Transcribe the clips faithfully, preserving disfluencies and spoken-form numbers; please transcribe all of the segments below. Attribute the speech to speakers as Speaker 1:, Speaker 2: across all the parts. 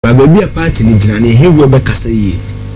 Speaker 1: but baby a party ni jina ni hewe be kasa ye.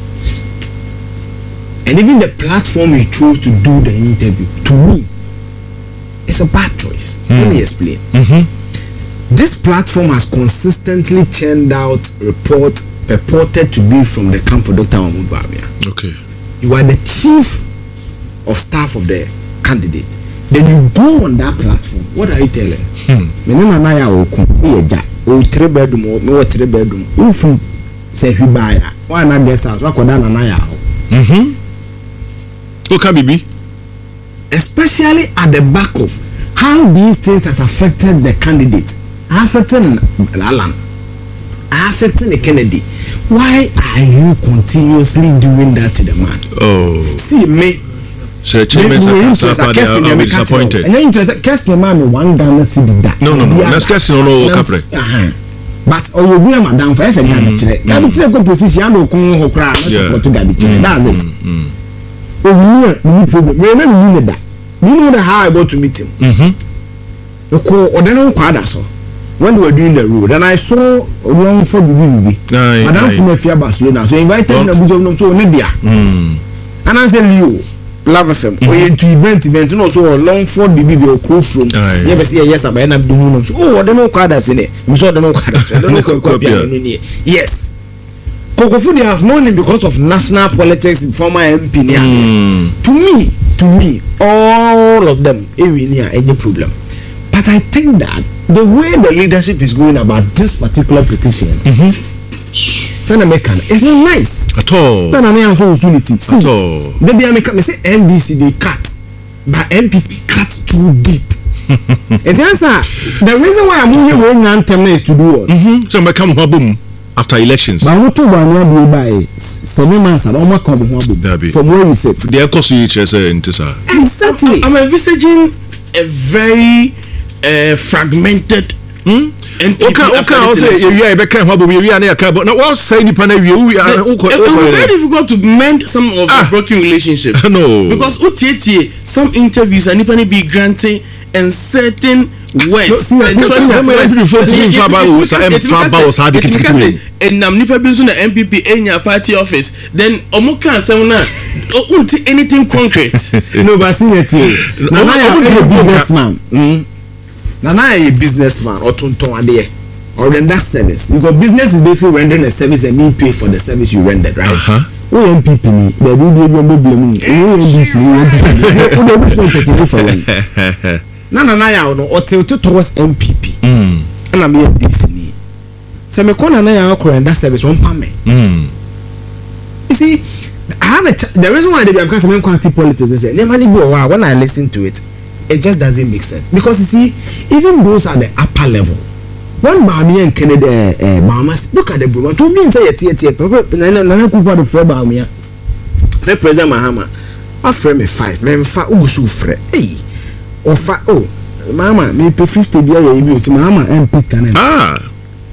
Speaker 1: And even the platform you chose to do the interview, to me, it's a bad choice. Mm. Let me explain. Mm-hmm. This platform has consistently churned out reports purported to be from the camp of Doctor Mahmoud Bawumia. Okay. You are the chief of staff of the candidate. Then you go on that platform. What are you telling? Hmm. Menena na ya oku eja. O three bedroom, o me three bedroom. Ufu se hibaya. Why na guest house? Wakoda na na ya. Mhm.
Speaker 2: Okay, baby.
Speaker 1: Especially at the back of how these things has affected the candidate, affected Alan, affecting the Kennedy. Why are you continuously doing that to the man? Oh, see me.
Speaker 2: So Chambers are disappointed.
Speaker 1: And then interested. Cast the man one Ghana city that.
Speaker 2: No, no, no. Let's cast no no Capre.
Speaker 1: But oh, you be a madam for a Gabi Chile. Gabi Chile go position. I don't come home cry. Support to Gabi Chile. That's it. Oh, no problem. We never knew that. You know the how I go to meet him. Mm-hmm. Or then on quad so. When we were doing the road, and I saw long for the baby. Madam from a Fia Barcelona, so invited me to so Nadia. And I said, Leo, Love F M. We into event, event, and also long for the baby or crew from. You ever see a yes, I'm not doing it. Oh, I don't know quadas in it. We saw the no quadas. I don't know copy. Yes. Kokofudi have known him because of national politics, former M P. Mm. To me, to me, all of them, any problem. But I think that the way the leadership is going about this particular petition, mm-hmm. it's not nice
Speaker 2: at all.
Speaker 1: At
Speaker 2: all.
Speaker 1: They be make say N D C they cut, but M P P cut too deep. And the answer, the reason why I'm moving going on term is to do what?
Speaker 2: Mm-hmm. So become boom. After elections,
Speaker 1: but what to one by seven months and almost come from where you sit.
Speaker 2: They are costing each other into sir.
Speaker 1: Exactly.
Speaker 3: I'm envisaging a very uh, fragmented.
Speaker 2: Hmm? And okay, okay, I'll say yeah, I can't have a we are near but now what's saying the panel we are
Speaker 3: very difficult to mend some of the broken relationships.
Speaker 2: No,
Speaker 3: because O T T some interviews and Nipani be granting and certain words. And nam nipa bi so na M P P enya party office then omo kan sem na unti anything concrete.
Speaker 1: No, but see it here. Now I am a businessman. Now I am a businessman or tonton ade or render service. Because business is basically rendering a service and you pay for the service you rendered, right? Uh-huh. O M P P ni the video you be blame. O M D C you be for one. Na na na ya no otel towards M P P. Mm. Na me M D C ni. Se me ko na na ya ko render service on pa me. Mm. You see, I have a ch- the reason why they be because I'm quality politics they say normally be wow when I listen to it it just doesn't make sense because you see even those at the upper level one Bawumia and Kennedy eh Bahamas look at the bro to be say tie tie na na na ku for the friend Bawumia the president Mahama afre me five me mfa ugusu frɛ eh ofa oh mama me pay fifty bia ya bi oti Mahama M P scan
Speaker 2: ah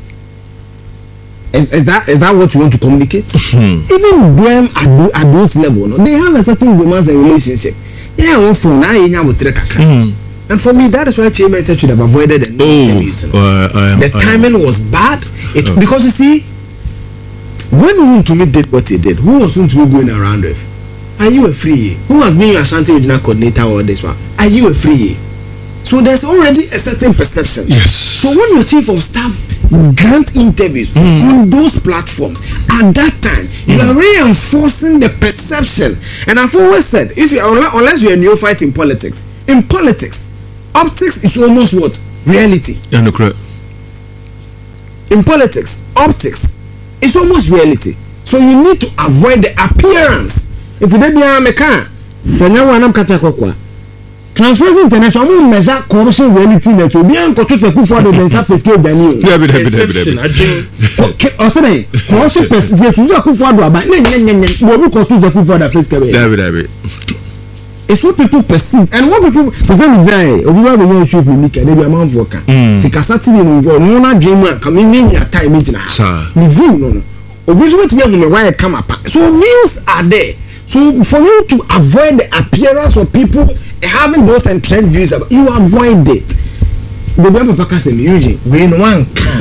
Speaker 1: Is, is that is that what you want to communicate? Hmm. Even them at, do, at those level, no, they have a certain romance and relationship. Yeah, one for now, you know, mm. And for me, that is why Chairman said should have avoided the
Speaker 2: oh,
Speaker 1: interviews. You know?
Speaker 2: uh, I am,
Speaker 1: the timing am. was bad. It oh. because you see, when Wontumi did what he did, who was Wontumi going around with? Are you a free? Who was being your Ashanti regional coordinator or this one? Are you a free? So there's already a certain perception.
Speaker 2: Yes.
Speaker 1: So when your chief of staff grant interviews mm. on those platforms, at that time mm. you are reinforcing the perception. And I've always said, if you unless you're a neophyte in politics, in politics, optics is almost what reality.
Speaker 2: Yeah, no correct.
Speaker 1: In politics, optics is almost reality. So you need to avoid the appearance. It's the baby I'm a car. So now I'm catching. Transparency International will measure corruption reality that will be uncontrolled to for the surface scale Daniel.
Speaker 2: Yeah, but I
Speaker 1: think also corruption percentage is a coup for the but we will control the coup for the face scale. It's what people perceive and what people to say me dry obi ba be yan shoot me nika dey be am voka ti kasati ni no no na dream am come in your time imagine ha ni view no no obi so what be am me why come up so views are there so for you to avoid the appearance of people having those entrenched views about you avoid it the Bible papa say me Eugene we no one can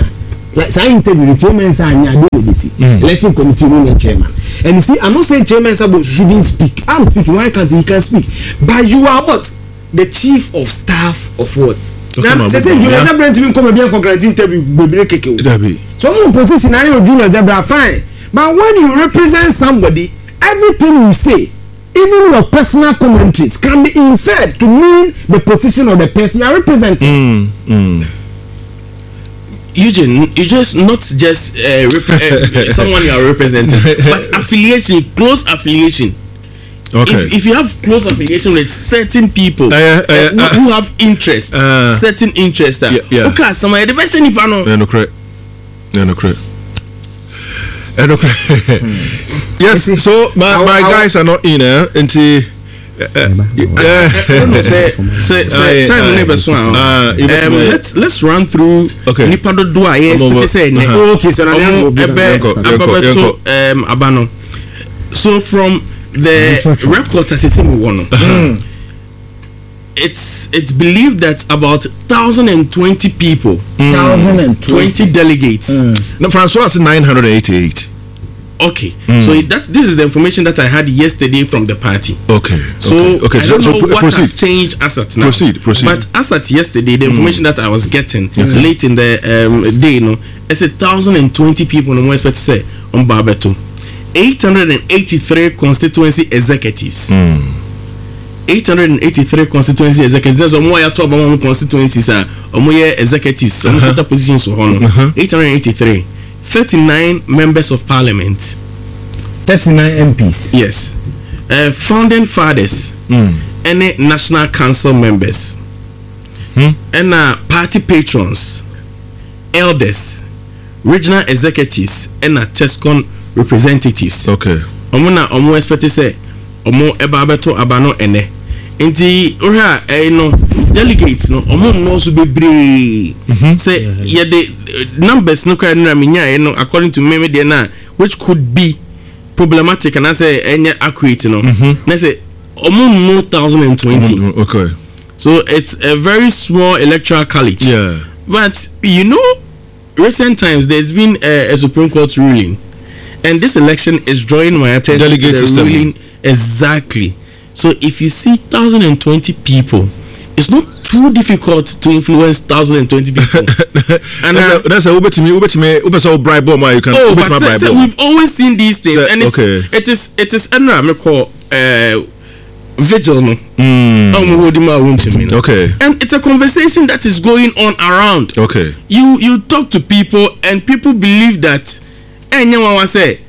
Speaker 1: like say interview the chairman say anya dey be see election committee no chairman and you see I'm not saying chairman Sabo shouldn't speak. I'm speaking, why can't he can speak? But you are what? The chief of staff of what? Now say say Julius Zebra even come be congratulate interview be keke. Some position are you Julius Zebra fine. But when you represent somebody, everything you say, even your personal commentaries can be inferred to mean the position of the person you are representing.
Speaker 2: Mm, mm.
Speaker 3: Eugene, you just not just uh, rep- uh, someone you are representing, but affiliation, close affiliation. Okay. If, if you have close affiliation with certain people uh, uh, uh, uh, who, who have interest, uh, certain interest, uh, yeah, yeah. Okay, somewhere the best any panel.
Speaker 2: No, no, correct. No, no, correct. No, correct. Yes. So my, I'll, my I'll, guys are not in there uh, until.
Speaker 3: Let's let's run through.
Speaker 2: Okay.
Speaker 3: Nipa do do aye. Okay. So now um abano. So from the record as it's in one, it's it's believed that about thousand and twenty people,
Speaker 1: thousand and
Speaker 3: twenty delegates.
Speaker 2: Now Francois is nine hundred eighty-eight.
Speaker 3: Okay, mm. so that this is the information that I had yesterday from the party.
Speaker 2: Okay,
Speaker 3: so
Speaker 2: okay, okay.
Speaker 3: I don't
Speaker 2: so,
Speaker 3: know
Speaker 2: so
Speaker 3: what
Speaker 2: proceed.
Speaker 3: has changed as at now.
Speaker 2: Proceed, proceed.
Speaker 3: But as at yesterday, the information mm. that I was getting okay. late in the um, day, you know, it's a thousand and twenty people. No more expect to say on Barbeto, eight hundred and eighty-three constituency executives.
Speaker 2: Mm.
Speaker 3: eight hundred and eighty-three constituency executives. There's a more talk about constituencies. Uh, or more executives. Some uh-huh. positions so on. Uh-huh. eight hundred and eighty-three. thirty-nine members of parliament,
Speaker 1: thirty-nine M Ps.
Speaker 3: Yes, uh, founding fathers,
Speaker 2: mm.
Speaker 3: any national council members,
Speaker 2: hmm?
Speaker 3: and uh, party patrons, elders, regional executives, and uh, TESCON representatives.
Speaker 2: Okay.
Speaker 3: Omo na omo expect say omo eba beto abano ene. Inti ora eh no delegates no omo no so bebre say yeah the numbers no can raminya no according to me there na which could be problematic and I say any accurate no na say omo no one thousand twenty.
Speaker 2: Okay,
Speaker 3: so it's a very small electoral college.
Speaker 2: Yeah,
Speaker 3: but you know recent times there's been a, a Supreme Court ruling and this election is drawing my attention
Speaker 2: Delegate
Speaker 3: to the
Speaker 2: system.
Speaker 3: ruling. Exactly. So if you see one thousand twenty people, it's not too difficult to influence one thousand twenty people.
Speaker 2: And that's a Uber to me, Uber to me, Uber so bribe bomb. You can
Speaker 3: oh, but say, say, we've always seen these things, say, and it's,
Speaker 2: okay.
Speaker 3: it is it is I call uh, vigil. No,
Speaker 2: mm. Okay,
Speaker 3: and it's a conversation that is going on around.
Speaker 2: Okay,
Speaker 3: you you talk to people, and people believe that. Anyone say.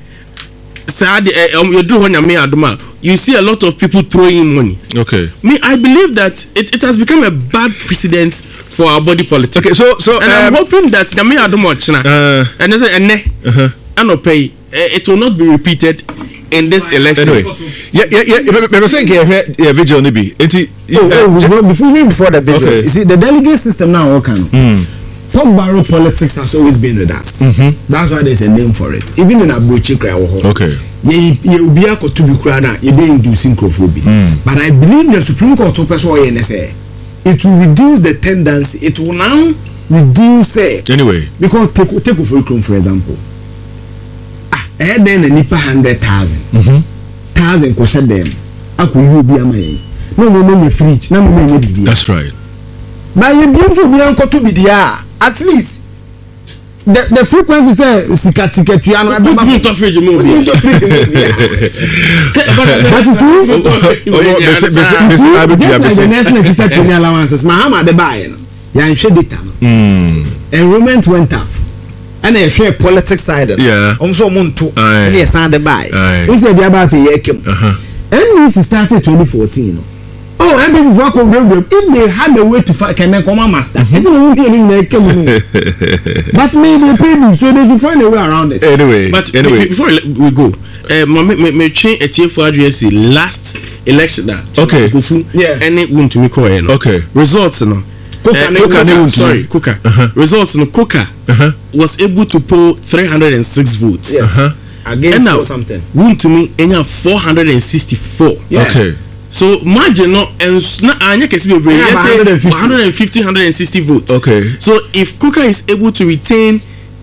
Speaker 3: You see a lot of people throwing money.
Speaker 2: Okay.
Speaker 3: Me, I believe that it, it has become a bad precedent for our body politics.
Speaker 2: Okay, so so
Speaker 3: and um, I'm hoping that Nyame Adomochna
Speaker 2: uh,
Speaker 3: and there's ene and pay it will not be repeated in this election.
Speaker 2: Anyway, yeah, yeah, yeah. But saying here, yeah, vigil nibi.
Speaker 1: Oh, oh, before before the vigil, okay. You see the delegate system now. Okay.
Speaker 2: Mm.
Speaker 1: Pork barrel politics has always been with us.
Speaker 2: Mm-hmm.
Speaker 1: That's why there's a name for it. Even in Abuchi Krawo.
Speaker 2: Okay.
Speaker 1: Ye ye be a to be krana, ye be inducing crophobia.
Speaker 2: Mm.
Speaker 1: But I believe the Supreme Court of person or N S A, it will reduce the tendency. It will now reduce it.
Speaker 2: Anyway.
Speaker 1: Because take take for for example. Ah, I had then a nipa hundred thousand.
Speaker 2: Mm-hmm.
Speaker 1: Thousand question them. I could you be a man. No, no, no, no, fridge. No, no, no, no.
Speaker 2: That's right.
Speaker 1: But you beautiful be uncle to be there. At least the the frequency say sika ticket you know
Speaker 3: about to fridge move
Speaker 1: to fridge move but you see the national teacher training allowances mahama the buy no ya share data
Speaker 2: mm
Speaker 1: enrollment went up and I share politics side
Speaker 2: yeah
Speaker 1: also monto and yes and the buy we say the about for yekem and this started twenty fourteen no. Oh, and before I come if they had a way to find can come master, it will be any but maybe people so they should find a way around it.
Speaker 2: Anyway,
Speaker 3: but
Speaker 2: anyway,
Speaker 3: before we go, uh, me me change a T F address last election that
Speaker 2: okay,
Speaker 1: yeah,
Speaker 3: and it went to me call no.
Speaker 2: Okay,
Speaker 3: results no.
Speaker 2: Kuka,
Speaker 3: sorry, Kuka. Uh-huh. Results no. Kuka
Speaker 2: uh-huh.
Speaker 3: was able to pull three hundred and six votes.
Speaker 1: Yes, uh-huh. Against
Speaker 3: and now,
Speaker 1: or something.
Speaker 3: Won to me, and you four hundred and sixty-four.
Speaker 1: Yeah.
Speaker 2: Okay.
Speaker 3: So imagine no and na anya kesi be bring
Speaker 1: one
Speaker 3: hundred fifty, one hundred fifty, one hundred sixty votes.
Speaker 2: Okay.
Speaker 3: So if Kuka is able to retain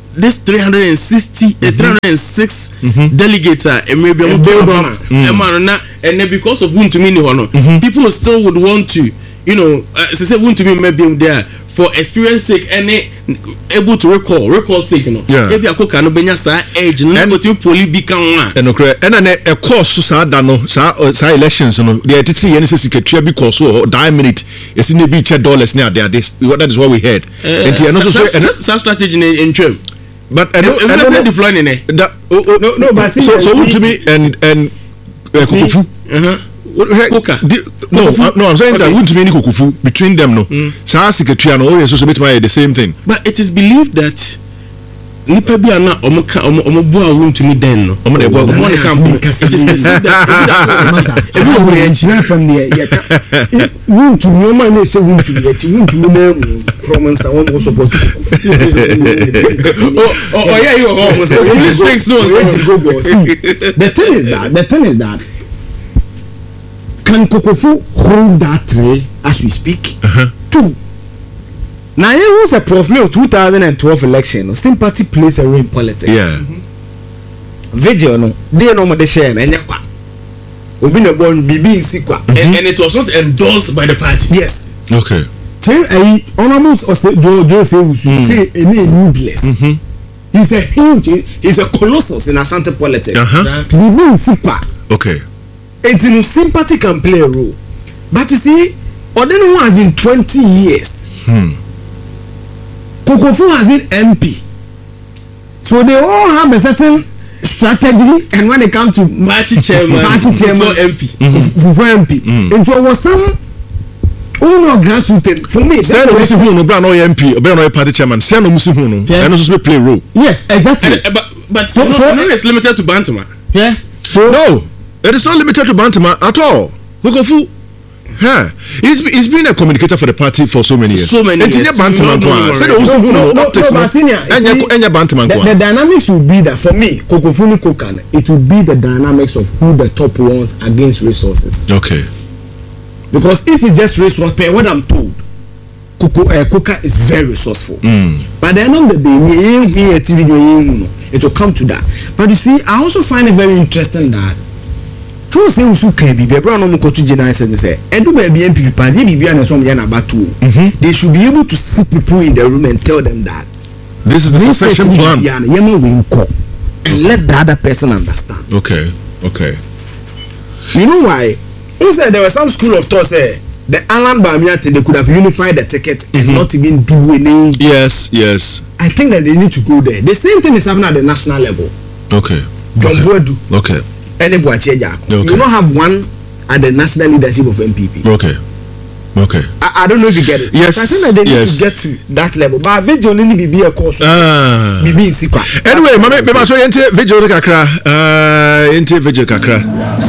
Speaker 3: this three hundred sixty, mm-hmm. uh, three hundred six mm-hmm. delegates are uh, maybe
Speaker 1: a build on
Speaker 3: mm. and then because of who to me mm-hmm. people still would want to, you know, uh, say who to me maybe there for experience sake and able to recall recall sake, you know.
Speaker 2: Yeah.
Speaker 3: Maybe a cook and benya sa age no go to poli bi kan one.
Speaker 2: And okay, and then a course so sa da no sa sa elections no. The titi yen say secretary bi course so die minute is in the beach dollars near there. This that is what we heard. And
Speaker 3: uh, no so so strategy in trim.
Speaker 2: But I don't
Speaker 3: I don't deploy in it.
Speaker 2: Oh, oh, no no but so so to me and and Kokufu.
Speaker 3: Uh-huh.
Speaker 2: Koka. No, uh, no, I'm saying okay. That wouldn't mean Kokufu between them, no. Sa secretary and all so bit the same thing.
Speaker 3: But it is believed that nipa bi ana omo ka omo omo bo a won to me den no.
Speaker 2: Omo dey bo
Speaker 3: omo dey camp. It is believed that
Speaker 1: ebi wo dey engineer from there ya ka won to me omo na say won to me echi won to me na from nsa won go support Kokufu.
Speaker 3: Oh oh yeah you oh. Police things no.
Speaker 1: The thing is that the thing is that can Kokufu hold that tray as we speak?
Speaker 2: Uh-huh.
Speaker 1: Two. Now, it was a Prof May two thousand twelve election. Sympathy plays a role in politics.
Speaker 2: Yeah. Mm-hmm.
Speaker 1: Vigil, no, they know what they share. And Obi na born B B in Sikwa.
Speaker 3: And it was not endorsed by the party.
Speaker 1: Yes.
Speaker 2: Okay.
Speaker 1: Say, I honorables or say Joe Joe say say any needless. He's a huge. He's a colossus in Ashanti politics.
Speaker 2: Uh-huh.
Speaker 1: B B in Sikwa.
Speaker 2: Okay.
Speaker 1: It's in sympathy can play a role, but you see, Odeno has been twenty years.
Speaker 2: Hmm.
Speaker 1: Kokufu has been M P, so they all have a certain strategy. And when they come to
Speaker 3: party chairman,
Speaker 1: party chairman,
Speaker 3: for M P,
Speaker 1: mm-hmm. for M P, mm-hmm. It was some. Oh no, grassroots for me.
Speaker 2: Say no musi hu no bra no M P, obe no party chairman. Say no musi hu no, and also play a role.
Speaker 1: Yes, exactly.
Speaker 3: And, uh, but but
Speaker 1: so,
Speaker 3: no,
Speaker 1: so,
Speaker 3: no, it's limited to Bantama.
Speaker 1: Yeah. So
Speaker 2: no. It is not limited to Bantama at all. Kokufu, yeah, he's he's been a communicator for the party for so many years.
Speaker 3: So many years.
Speaker 2: Bantama kwa. Say the also who no optics no. Enya enya Bantama kwa.
Speaker 1: The dynamics would be that for me, Kokufu ni Kokan, it would be the dynamics of who the top ones against resources.
Speaker 2: Okay.
Speaker 1: Because if it's just resource pay, what I'm told, Koko uh, Koka is very resourceful.
Speaker 2: Mm.
Speaker 1: But the end of the day, it will come to that. But you see, I also find it very interesting that. True say usu can be be brand no ko to general say say edu ba bi M P pa dey bibia na some ya na batu. They should be able to sit people in the room and tell them that
Speaker 2: this is the succession plan.
Speaker 1: Yeah, yema we nko and let the other person understand.
Speaker 2: Okay. Okay.
Speaker 1: You know why? He said there was some school of thought say the Alan Bamiate they could have unified the ticket and mm-hmm. not even do any.
Speaker 2: Yes, yes.
Speaker 1: I think that they need to go there. The same thing is happening at the national level.
Speaker 2: Okay.
Speaker 1: John
Speaker 2: okay.
Speaker 1: Boadu.
Speaker 2: Okay.
Speaker 1: Okay. You don't have one at the national leadership of M P P.
Speaker 2: Okay. Okay.
Speaker 1: I, I don't know if you get it.
Speaker 2: Yes.
Speaker 1: I think that they need
Speaker 2: yes.
Speaker 1: to get to that level. But vigil only be a course.
Speaker 2: Ah.
Speaker 1: Be in Sikwa.
Speaker 2: Anyway, mama, me so yente vigil kakra. Uh, yente vigil kakra.